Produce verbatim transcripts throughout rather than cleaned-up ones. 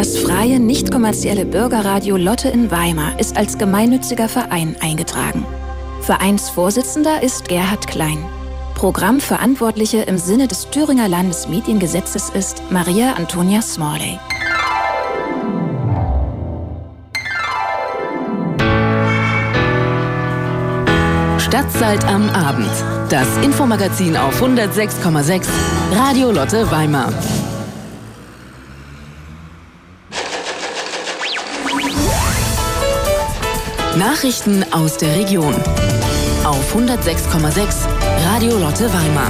Das freie, nicht kommerzielle Bürgerradio Lotte in Weimar ist als gemeinnütziger Verein eingetragen. Vereinsvorsitzender ist Gerhard Klein. Programmverantwortliche im Sinne des Thüringer Landesmediengesetzes ist Maria Antonia Smalley. Stadtzeit am Abend. Das Infomagazin auf hundertsechs Komma sechs Radio Lotte Weimar. Nachrichten aus der Region auf hundertsechs Komma sechs Radio Lotte Weimar.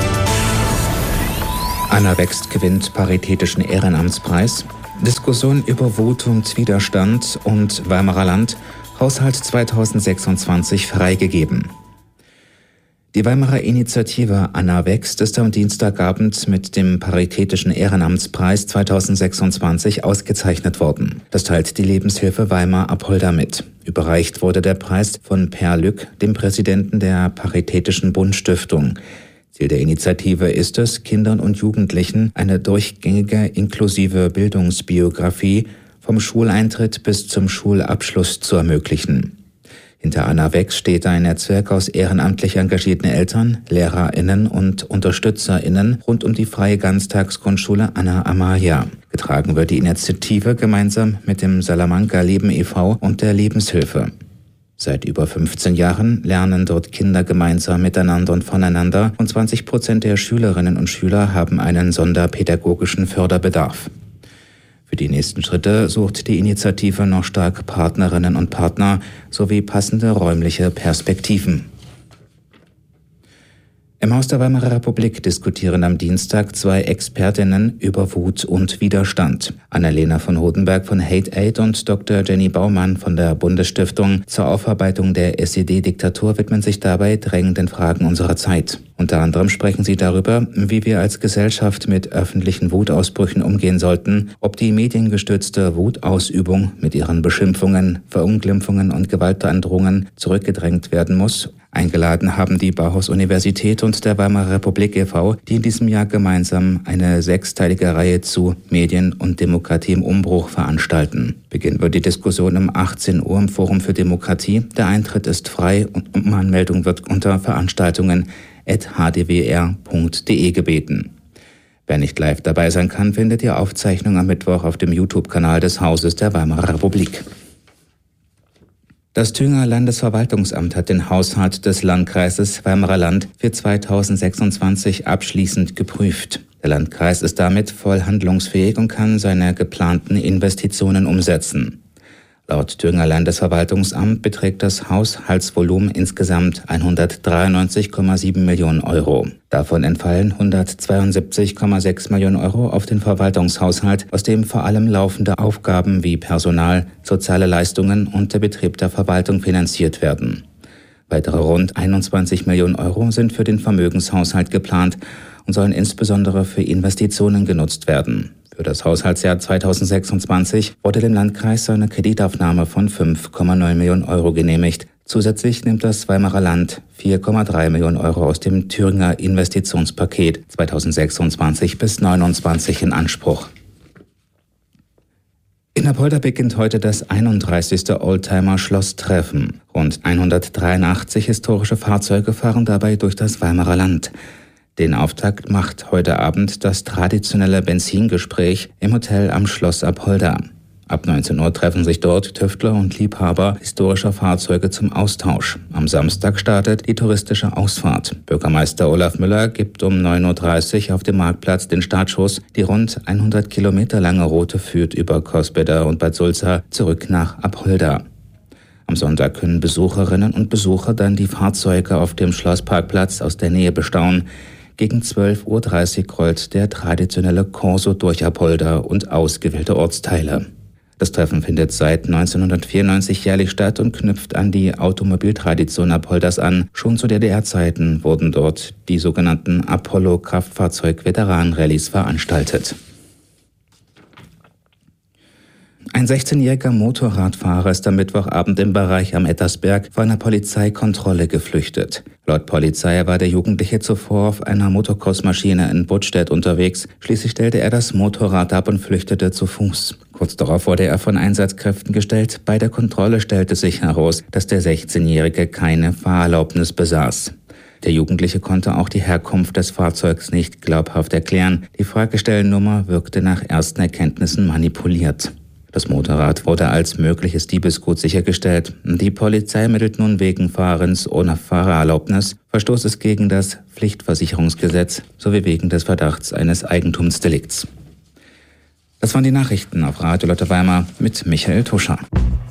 Anna Wächst gewinnt paritätischen Ehrenamtspreis. Diskussion über Wut und Widerstand und Weimarer Land. Haushalt zweitausendsechsundzwanzig freigegeben. Die Weimarer Initiative Anna Wächst ist am Dienstagabend mit dem Paritätischen Ehrenamtspreis zweitausendsechsundzwanzig ausgezeichnet worden. Das teilt die Lebenshilfe Weimar Apolda mit. Überreicht wurde der Preis von Per Lück, dem Präsidenten der Paritätischen Bundstiftung. Ziel der Initiative ist es, Kindern und Jugendlichen eine durchgängige inklusive Bildungsbiografie vom Schuleintritt bis zum Schulabschluss zu ermöglichen. Hinter Anna Wächst steht ein Netzwerk aus ehrenamtlich engagierten Eltern, LehrerInnen und UnterstützerInnen rund um die freie Ganztagsgrundschule Anna Amalia. Getragen wird die Initiative gemeinsam mit dem Salamanca Leben e V und der Lebenshilfe. Seit über fünfzehn Jahren lernen dort Kinder gemeinsam miteinander und voneinander und zwanzig Prozent der Schülerinnen und Schüler haben einen sonderpädagogischen Förderbedarf. Für die nächsten Schritte sucht die Initiative noch stark Partnerinnen und Partner sowie passende räumliche Perspektiven. Im Haus der Weimarer Republik diskutieren am Dienstag zwei Expertinnen über Wut und Widerstand. Annalena von Hodenberg von Hate Aid und Doktor Jenny Baumann von der Bundesstiftung zur Aufarbeitung der S E D-Diktatur widmen sich dabei drängenden Fragen unserer Zeit. Unter anderem sprechen sie darüber, wie wir als Gesellschaft mit öffentlichen Wutausbrüchen umgehen sollten, ob die mediengestützte Wutausübung mit ihren Beschimpfungen, Verunglimpfungen und Gewaltandrohungen zurückgedrängt werden muss. Eingeladen haben die Bauhaus-Universität und der Weimarer Republik e V, die in diesem Jahr gemeinsam eine sechsteilige Reihe zu Medien und Demokratie im Umbruch veranstalten. Beginnen wird die Diskussion um achtzehn Uhr im Forum für Demokratie. Der Eintritt ist frei und um Anmeldung wird unter Veranstaltungen at h d w r punkt d e gebeten. Wer nicht live dabei sein kann, findet die Aufzeichnung am Mittwoch auf dem YouTube-Kanal des Hauses der Weimarer Republik. Das Thüringer Landesverwaltungsamt hat den Haushalt des Landkreises Weimarer Land für zweitausendsechsundzwanzig abschließend geprüft. Der Landkreis ist damit voll handlungsfähig und kann seine geplanten Investitionen umsetzen. Laut Thüringer Landesverwaltungsamt beträgt das Haushaltsvolumen insgesamt hundertdreiundneunzig Komma sieben Millionen Euro. Davon entfallen hundertzweiundsiebzig Komma sechs Millionen Euro auf den Verwaltungshaushalt, aus dem vor allem laufende Aufgaben wie Personal, soziale Leistungen und der Betrieb der Verwaltung finanziert werden. Weitere rund einundzwanzig Millionen Euro sind für den Vermögenshaushalt geplant und sollen insbesondere für Investitionen genutzt werden. Für das Haushaltsjahr zweitausendsechsundzwanzig wurde dem Landkreis eine Kreditaufnahme von fünf Komma neun Millionen Euro genehmigt. Zusätzlich nimmt das Weimarer Land vier Komma drei Millionen Euro aus dem Thüringer Investitionspaket zweitausendsechsundzwanzig bis neunundzwanzig in Anspruch. In Apolda beginnt heute das einunddreißigste Oldtimer-Schlosstreffen. Rund hundertdreiundachtzig historische Fahrzeuge fahren dabei durch das Weimarer Land. Den Auftakt macht heute Abend das traditionelle Benzingespräch im Hotel am Schloss Apolda. Ab neunzehn Uhr treffen sich dort Tüftler und Liebhaber historischer Fahrzeuge zum Austausch. Am Samstag startet die touristische Ausfahrt. Bürgermeister Olaf Müller gibt um neun Uhr dreißig auf dem Marktplatz den Startschuss. Die rund hundert Kilometer lange Route führt über Coesbeda und Bad Sulza zurück nach Apolda. Am Sonntag können Besucherinnen und Besucher dann die Fahrzeuge auf dem Schlossparkplatz aus der Nähe bestaunen. Gegen zwölf Uhr dreißig rollt der traditionelle Corso durch Apolda und ausgewählte Ortsteile. Das Treffen findet seit neunzehnhundertvierundneunzig jährlich statt und knüpft an die Automobiltradition Apoldas an. Schon zu D D R-Zeiten wurden dort die sogenannten Apollo-Kraftfahrzeug-Veteran-Rallyes veranstaltet. Ein sechzehnjähriger Motorradfahrer ist am Mittwochabend im Bereich am Ettersberg vor einer Polizeikontrolle geflüchtet. Laut Polizei war der Jugendliche zuvor auf einer Motocross-Maschine in Buttstedt unterwegs. Schließlich stellte er das Motorrad ab und flüchtete zu Fuß. Kurz darauf wurde er von Einsatzkräften gestellt. Bei der Kontrolle stellte sich heraus, dass der sechzehnjährige keine Fahrerlaubnis besaß. Der Jugendliche konnte auch die Herkunft des Fahrzeugs nicht glaubhaft erklären. Die Fragestellennummer wirkte nach ersten Erkenntnissen manipuliert. Das Motorrad wurde als mögliches Diebesgut sichergestellt. Die Polizei ermittelt nun wegen Fahrens ohne Fahrerlaubnis, Verstoßes gegen das Pflichtversicherungsgesetz sowie wegen des Verdachts eines Eigentumsdelikts. Das waren die Nachrichten auf Radio Lotte Weimar mit Michael Tuscher.